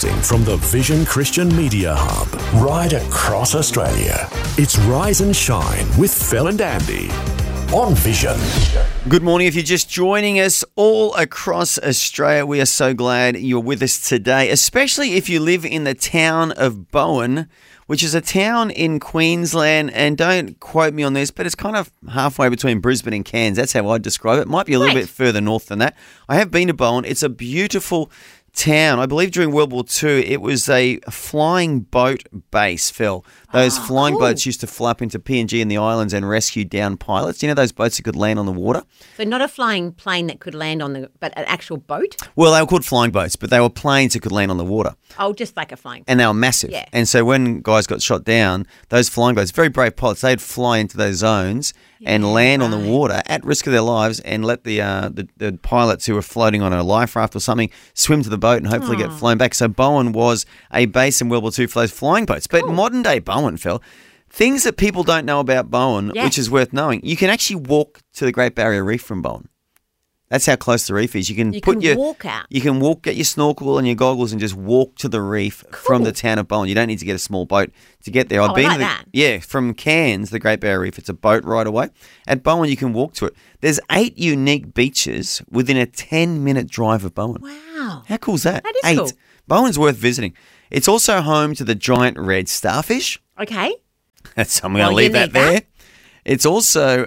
Broadcasting from the Vision Christian Media Hub, right across Australia. It's Rise and Shine with Phil and Andy on Vision. Good morning. If you're just joining us all across Australia, we are so glad you're with us today, especially if you live in the town of Bowen, which is a town in Queensland, and don't quote me on this, but it's kind of halfway between Brisbane and Cairns. That's how I'd describe it. It might be a little bit further north than that. I have been to Bowen. It's a beautiful town. I believe during World War II, it was a flying boat base, Phil. Those flying boats used to flap into PNG and the islands and rescue down pilots. You know those boats that could land on the water? So not a flying plane that could land on but an actual boat? Well, they were called flying boats, but they were planes that could land on the water. Oh, just like a flying boat. And they were massive. Yeah. And so when guys got shot down, those flying boats, very brave pilots, they'd fly into those zones and land on the water at risk of their lives and let the pilots who were floating on a life raft or something swim to the boat and hopefully get flown back. So Bowen was a base in World War II for those flying boats. But modern day Bowen, Phil, things that people don't know about Bowen, which is worth knowing, you can actually walk to the Great Barrier Reef from Bowen. That's how close the reef is. You can walk out. You can walk, get your snorkel and your goggles and just walk to the reef from the town of Bowen. You don't need to get a small boat to get there. I like that. Yeah, from Cairns, the Great Barrier Reef, it's a boat right away. At Bowen, you can walk to it. There's 8 unique beaches within a 10-minute drive of Bowen. Wow. How cool is that? That is 8. cool. Bowen's worth visiting. It's also home to the giant red starfish. Okay. I'm going to leave that there. It's also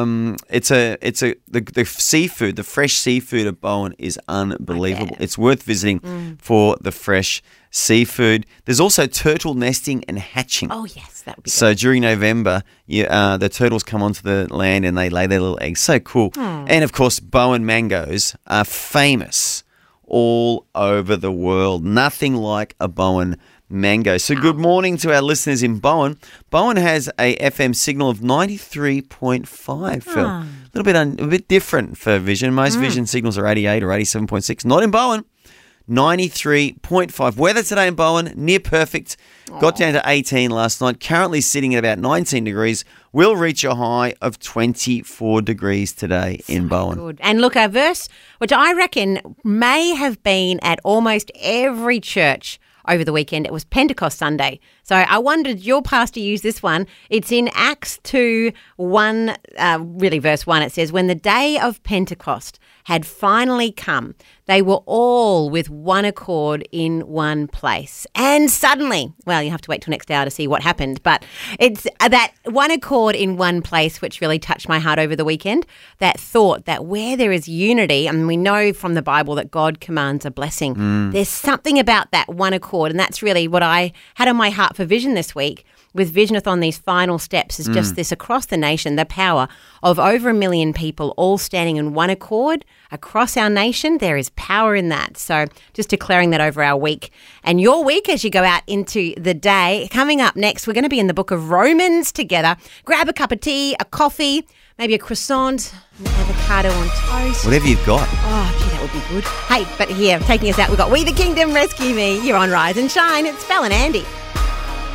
the seafood, the fresh seafood of Bowen is unbelievable. It's worth visiting for the fresh seafood. There's also turtle nesting and hatching. Oh yes, that would be good. So during November, the turtles come onto the land and they lay their little eggs. So cool. And of course, Bowen mangoes are famous all over the world. Nothing like a Bowen mango. So good morning to our listeners in Bowen. Bowen has a FM signal of 93.5, Phil. A bit different for Vision. Most Vision signals are 88 or 87.6. Not in Bowen. 93.5. Weather today in Bowen, near perfect. Got down to 18 last night. Currently sitting at about 19 degrees. Will reach a high of 24 degrees today in Bowen. Good. And look, our verse, which I reckon may have been at almost every church over the weekend. It was Pentecost Sunday. So I wondered, your pastor used this one. It's in Acts 2, 1, verse 1. It says, when the day of Pentecost had finally come, they were all with one accord in one place. And suddenly, well, you have to wait till next hour to see what happened, but it's that one accord in one place which really touched my heart over the weekend. That thought that where there is unity, and we know from the Bible that God commands a blessing, there's something about that one accord, and that's really what I had on my heart for Vision this week. With Visionathon, these final steps is just this across the nation, the power of over 1 million people all standing in one accord across our nation. There is power in that. So just declaring that over our week and your week as you go out into the day. Coming up next, we're going to be in the book of Romans together. Grab a cup of tea, a coffee, maybe a croissant, an avocado on toast. Whatever you've got. Oh, gee, that would be good. Hey, but here, taking us out, we've got We the Kingdom, Rescue Me. You're on Rise and Shine. It's Phil and Andy.